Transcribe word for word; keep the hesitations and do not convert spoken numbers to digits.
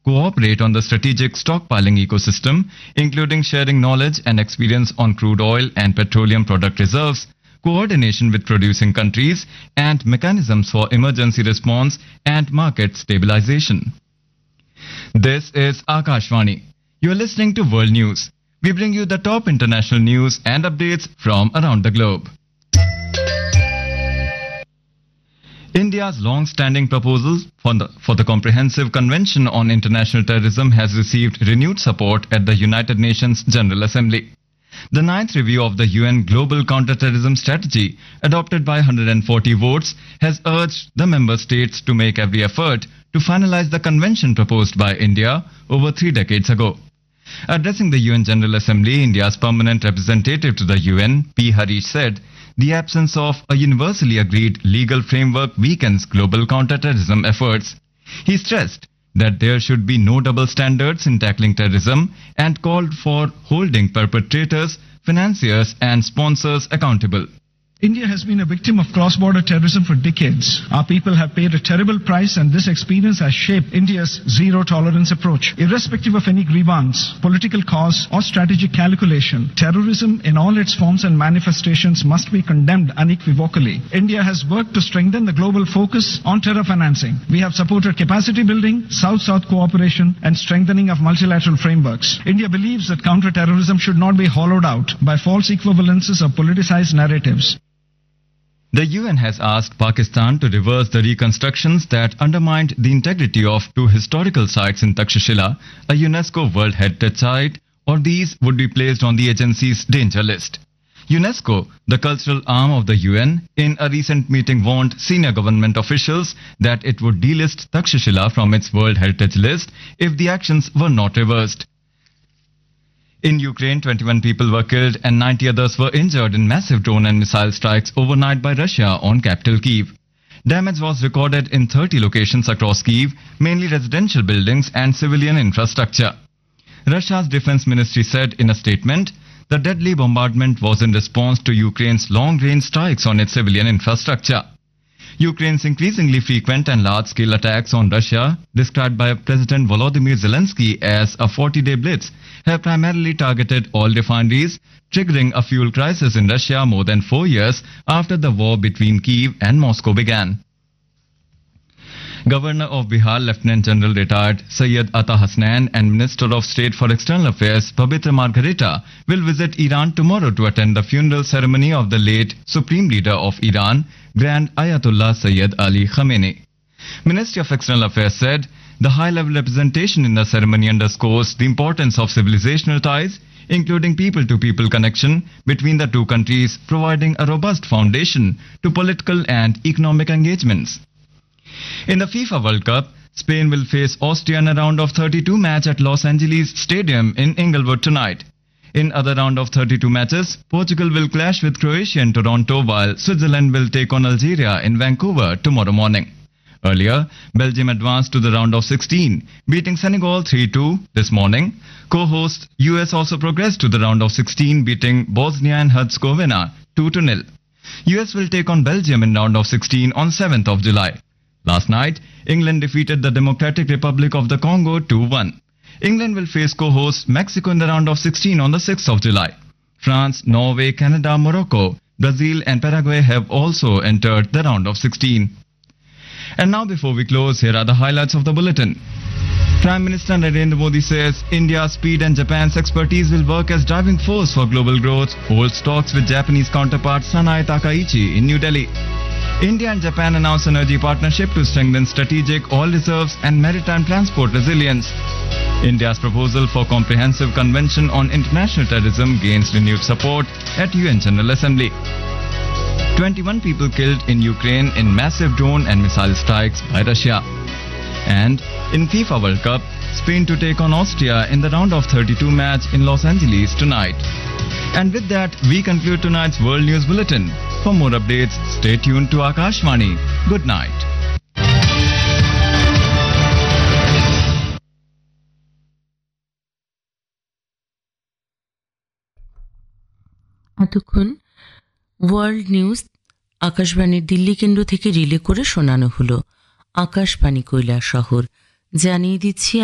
cooperate on the strategic stockpiling ecosystem, including sharing knowledge and experience on crude oil and petroleum product reserves, coordination with producing countries, and mechanisms for emergency response and market stabilization. This is Akashvani. You are listening to World News. We bring you the top international news and updates from around the globe. India's long-standing proposal for the, for the Comprehensive Convention on International Terrorism has received renewed support at the United Nations General Assembly. The ninth review of the U N Global Counterterrorism Strategy, adopted by one hundred forty votes, has urged the member states to make every effort to finalize the convention proposed by India over three decades ago. Addressing the U N General Assembly, India's permanent representative to the U N, P. Harish, said, "The absence of a universally agreed legal framework weakens global counterterrorism efforts." He stressed that there should be no double standards in tackling terrorism and called for holding perpetrators, financiers and sponsors accountable. India has been a victim of cross-border terrorism for decades. Our people have paid a terrible price, and this experience has shaped India's zero-tolerance approach. Irrespective of any grievance, political cause or strategic calculation, terrorism in all its forms and manifestations must be condemned unequivocally. India has worked to strengthen the global focus on terror financing. We have supported capacity building, South-South cooperation and strengthening of multilateral frameworks. India believes that counter-terrorism should not be hollowed out by false equivalences or politicized narratives. The U N has asked Pakistan to reverse the reconstructions that undermined the integrity of two historical sites in Takshashila, a UNESCO World Heritage Site, or these would be placed on the agency's danger list. UNESCO, the cultural arm of the U N, in a recent meeting warned senior government officials that it would delist Takshashila from its World Heritage List if the actions were not reversed. In Ukraine, twenty-one people were killed and ninety others were injured in massive drone and missile strikes overnight by Russia on capital Kyiv. Damage was recorded in thirty locations across Kyiv, mainly residential buildings and civilian infrastructure. Russia's defense ministry said in a statement, the deadly bombardment was in response to Ukraine's long-range strikes on its civilian infrastructure. Ukraine's increasingly frequent and large-scale attacks on Russia, described by President Volodymyr Zelensky as a forty-day blitz, have primarily targeted oil refineries, triggering a fuel crisis in Russia more than four years after the war between Kyiv and Moscow began. Governor of Bihar, Lieutenant General retired Syed Ata Hasnain, and Minister of State for External Affairs Pabitra Margarita will visit Iran tomorrow to attend the funeral ceremony of the late Supreme Leader of Iran, Grand Ayatollah Sayyid Ali Khamenei. Ministry of External Affairs said the high-level representation in the ceremony underscores the importance of civilizational ties, including people-to-people connection between the two countries, providing a robust foundation to political and economic engagements. In the FIFA World Cup, Spain will face Austria in a round of thirty-two match at Los Angeles Stadium in Inglewood tonight. In other round of thirty-two matches, Portugal will clash with Croatia in Toronto, while Switzerland will take on Algeria in Vancouver tomorrow morning. Earlier, Belgium advanced to the round of sixteen, beating Senegal three two this morning. Co-host U S also progressed to the round of sixteen, beating Bosnia and Herzegovina two to nil. U S will take on Belgium in round of sixteen on seventh of July. Last night, England defeated the Democratic Republic of the Congo two one. England will face co-host Mexico in the round of sixteen on the sixth of July. France, Norway, Canada, Morocco, Brazil and Paraguay have also entered the round of sixteen. And now, before we close, here are the highlights of the bulletin. Prime Minister Narendra Modi says India's speed and Japan's expertise will work as driving force for global growth, holds talks with Japanese counterpart Sanae Takaichi in New Delhi. India and Japan announce energy partnership to strengthen strategic oil reserves and maritime transport resilience. India's proposal for Comprehensive Convention on International Terrorism gains renewed support at U N General Assembly. twenty-one people killed in Ukraine in massive drone and missile strikes by Russia. And in FIFA World Cup, Spain to take on Austria in the round of thirty-two match in Los Angeles tonight. And with that, we conclude tonight's World News Bulletin. For more updates, stay tuned to Akashvani. Good night. এতক্ষণ world news আকাশবাণীর দিল্লি কেন্দ্র থেকে relay করে শোনানো হলো। আকাশবাণী কৈলাস শহর। জানিয়ে দিচ্ছি